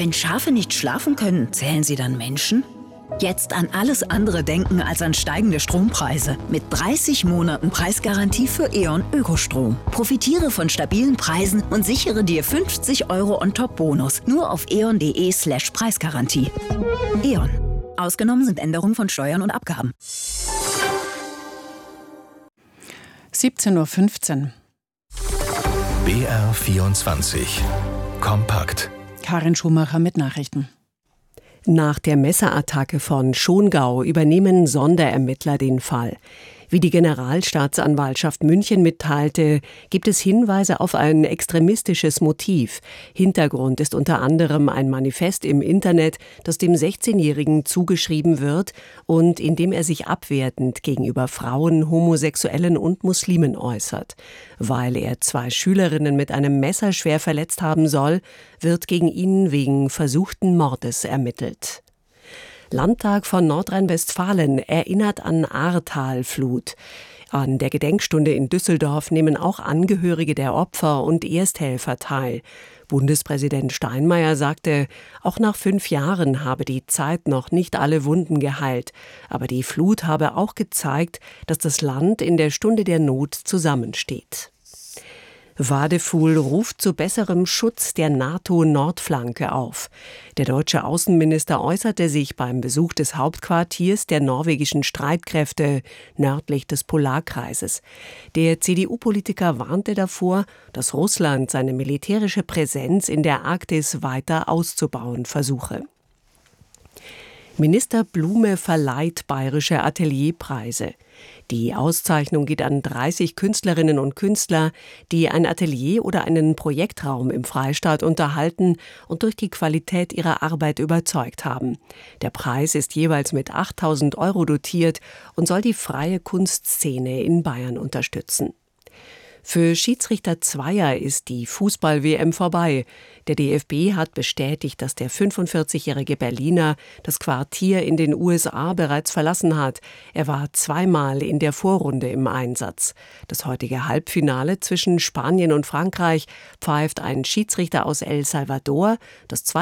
Wenn Schafe nicht schlafen können, zählen sie dann Menschen? Jetzt an alles andere denken als an steigende Strompreise. Mit 30 Monaten Preisgarantie für E.ON Ökostrom. Profitiere von stabilen Preisen und sichere dir 50 € on-top-Bonus. Nur auf eon.de/Preisgarantie. E.ON. Ausgenommen sind Änderungen von Steuern und Abgaben. 17:15 Uhr. BR24 Kompakt. Karin Schumacher mit Nachrichten. Nach der Messerattacke von Schongau übernehmen Sonderermittler den Fall. Wie die Generalstaatsanwaltschaft München mitteilte, gibt es Hinweise auf ein extremistisches Motiv. Hintergrund ist unter anderem ein Manifest im Internet, das dem 16-Jährigen zugeschrieben wird und in dem er sich abwertend gegenüber Frauen, Homosexuellen und Muslimen äußert. Weil er 2 Schülerinnen mit einem Messer schwer verletzt haben soll, wird gegen ihn wegen versuchten Mordes ermittelt. Landtag von Nordrhein-Westfalen erinnert an Ahrtal-Flut. An der Gedenkstunde in Düsseldorf nehmen auch Angehörige der Opfer und Ersthelfer teil. Bundespräsident Steinmeier sagte, auch nach 5 Jahren habe die Zeit noch nicht alle Wunden geheilt. Aber die Flut habe auch gezeigt, dass das Land in der Stunde der Not zusammensteht. Wadefuhl ruft zu besserem Schutz der NATO-Nordflanke auf. Der deutsche Außenminister äußerte sich beim Besuch des Hauptquartiers der norwegischen Streitkräfte nördlich des Polarkreises. Der CDU-Politiker warnte davor, dass Russland seine militärische Präsenz in der Arktis weiter auszubauen versuche. Minister Blume verleiht bayerische Atelierpreise. Die Auszeichnung geht an 30 Künstlerinnen und Künstler, die ein Atelier oder einen Projektraum im Freistaat unterhalten und durch die Qualität ihrer Arbeit überzeugt haben. Der Preis ist jeweils mit 8.000 € dotiert und soll die freie Kunstszene in Bayern unterstützen. Für Schiedsrichter Zweier ist die Fußball-WM vorbei. Der DFB hat bestätigt, dass der 45-jährige Berliner das Quartier in den USA bereits verlassen hat. Er war 2-mal in der Vorrunde im Einsatz. Das heutige Halbfinale zwischen Spanien und Frankreich pfeift ein Schiedsrichter aus El Salvador. Das